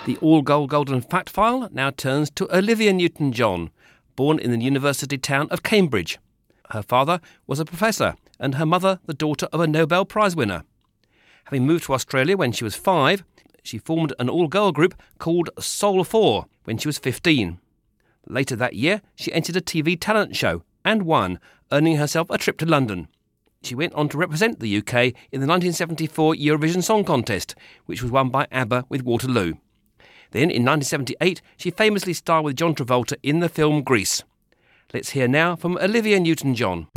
The all-girl Golden Fact File now turns to Olivia Newton-John, born in the university town of Cambridge. Her father was a professor and her mother the daughter of a Nobel Prize winner. Having moved to Australia when she was 5, she formed an all-girl group called Soul 4 when she was 15. Later that year, she entered a TV talent show and won, earning herself a trip to London. She went on to represent the UK in the 1974 Eurovision Song Contest, which was won by ABBA with Waterloo. Then, in 1978, she famously starred with John Travolta in the film Grease. Let's hear now from Olivia Newton-John.